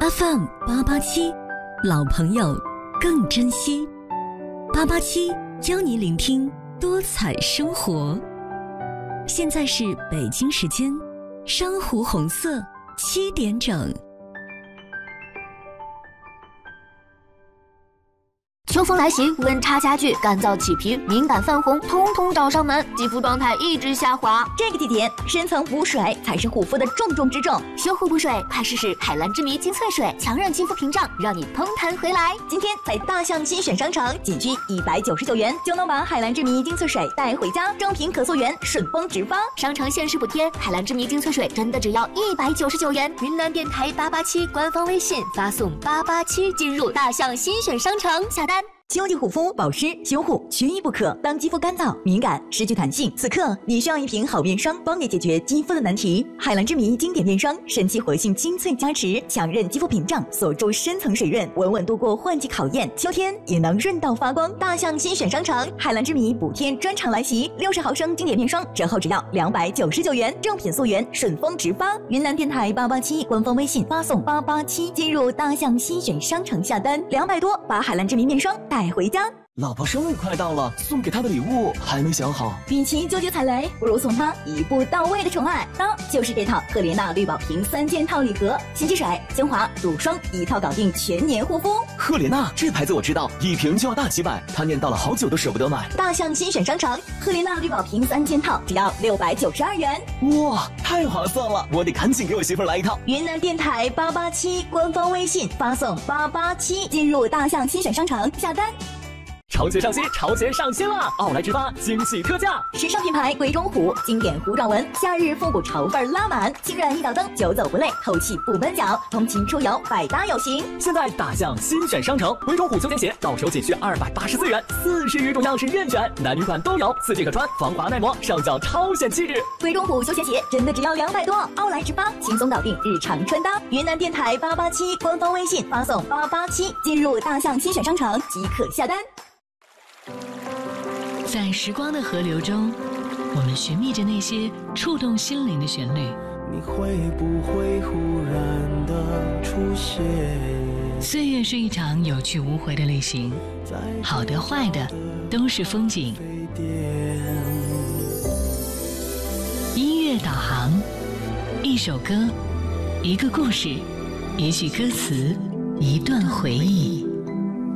FM 887，老朋友更珍惜。887教你聆听多彩生活。现在是北京时间珊瑚红色7点整。 秋风来袭，温差加剧，干燥起皮，敏感泛红，通通找上门，肌肤状态一直下滑。 这个季节，深层补水才是护肤的重中之重。 修护补水，快试试海蓝之谜精粹水，强韧肌肤屏障，让你嘭弹回来。 今天在大象新选商城，仅需199元就能把海蓝之谜精粹水带回家，正品可溯源，顺丰直发。 商城限时补贴，海蓝之谜精粹水真的只要199元。云南电台887官方微信发送887进入大象新选商城下单。 秋季护肤保湿修护缺一不可。当肌肤干燥敏感失去弹性，此刻你需要一瓶好面霜，帮你解决肌肤的难题。海蓝之谜经典面霜，神奇活性精粹加持，强韧肌肤屏障，锁住深层水润，稳稳度过换季考验，秋天也能润到发光。大象新选商城，海蓝之谜补贴专场来袭，60毫升经典面霜折后只要299元，正品溯源，顺丰直发。云南电台887官方微信发送887进入大象新选商城下单，200多把海蓝之谜面霜带回家。 老婆生日快到了，送给她的礼物还没想好。 与其纠结踩雷，不如送她一步到位的宠爱。那就是这套赫莲娜绿宝瓶3件套礼盒，洗洁水、精华、乳霜一套搞定全年护肤。 赫莲娜这牌子我知道，一瓶就要大几百，她念叨了好久都舍不得买。 大象新选商城，赫莲娜绿宝瓶3件套只要692元。 哇，太划算了，我得赶紧给我媳妇来一套。 云南电台887官方微信发送887进入大象新选商城下单。 潮鞋上新，潮鞋上新了！奥莱直发惊喜特价， 时尚品牌鬼冢虎经典弧状纹，夏日复古潮范拉满，轻软一脚蹬，久走不累，透气不闷脚，通勤出游百搭有型。 现在大象新选商城，鬼冢虎休闲鞋到手仅需284元，40余种样式任选，男女款都有，4季可穿，防滑耐磨，上脚超显气质。 鬼冢虎休闲鞋真的只要200多，奥莱直发轻松搞定日常穿搭。云南电台887官方微信发送887进入大象新选商城即可下单。 在时光的河流中，我们寻觅着那些触动心灵的旋律。 你会不会忽然的出现？ 岁月是一场有去无回的旅行，好的坏的都是风景。音乐导航，一首歌，一个故事，一句歌词，一段回忆。